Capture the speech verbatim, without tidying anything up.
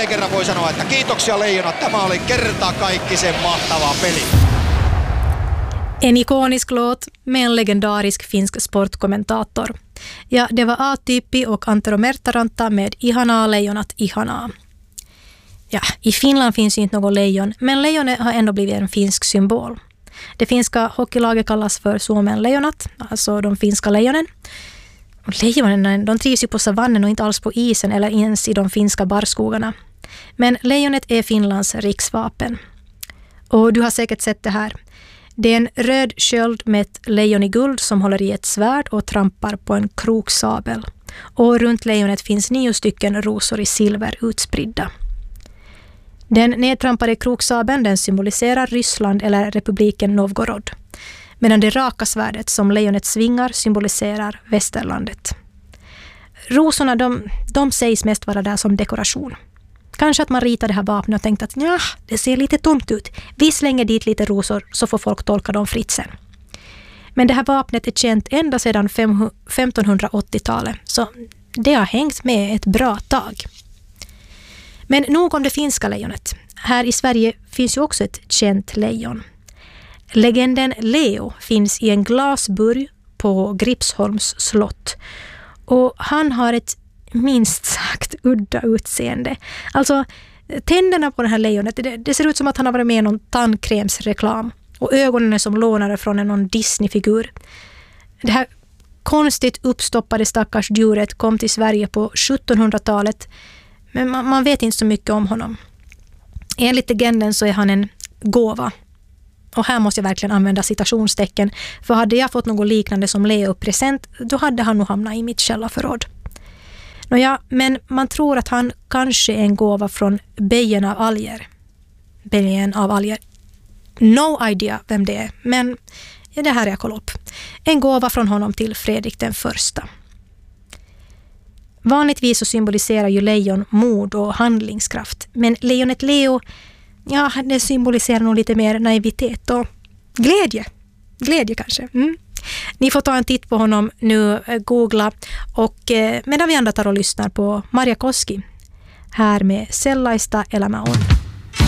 jälleen kerran voi sanoa, että kiitoksia Leijonat. Tämä oli kertakaikkisen mahtava peli. En ikonisk låt med en legendarisk finsk sportkommentator. Ja, det var A-Tyyppi och Antero Mertaranta med Ihanaa Leijonat Ihanaa. Ja, i Finland finns ju inte något lejon, men lejonet har ändå blivit en finsk symbol. Det finska hockeylaget kallas för Suomenleijonat, alltså de finska lejonen. Och lejonen, de trivs ju på savannen och inte alls på isen eller ens i de finska barskogarna. Men lejonet är Finlands riksvapen. Och du har säkert sett det här. Det är en röd sköld med ett lejon i guld som håller i ett svärd och trampar på en kroksabel. Och runt lejonet finns nio stycken rosor i silver utspridda. Den nedtrampade kroksabeln, den symboliserar Ryssland eller republiken Novgorod. Medan det raka svärdet som lejonet svingar symboliserar Västerlandet. Rosorna, de, de sägs mest vara där som dekoration. Kanske att man ritar det här vapnet och tänkt att ja, det ser lite tomt ut. Vi slänger dit lite rosor så får folk tolka dem fritt sen. Men det här vapnet är känt ända sedan femtonhundraåttiotalet, så det har hängt med ett bra tag. Men nog om det finska lejonet. Här i Sverige finns ju också ett känt lejon. Legenden Leo finns i en glasburg på Gripsholms slott. Och han har ett minst sagt udda utseende. Alltså, tänderna på det här lejonet, det, det ser ut som att han har varit med i någon tandkrämsreklam. Och ögonen är som lånade från en någon Disney-figur. Det här konstigt uppstoppade stackars djuret kom till Sverige på sjuttonhundratalet. Men man, man vet inte så mycket om honom. Enligt legenden så är han en gåva. Och här måste jag verkligen använda citationstecken. För hade jag fått något liknande som Leo-present, då hade han nog hamnat i mitt källarförråd. Nåja, men man tror att han kanske är en gåva från Bejen av Alger. Bejen av Alger. No idea vem det är, men ja, det här är jag kollat upp. En gåva från honom till Fredrik den första. Vanligtvis så symboliserar ju lejon mod och handlingskraft. Men lejonet Leo, ja, det symboliserar nog lite mer naivitet och glädje. Glädje kanske. Mm. Ni får ta en titt på honom nu, googla. Och eh, medan vi andra tar och lyssnar på Marja Koski här med Sellaista elämä on.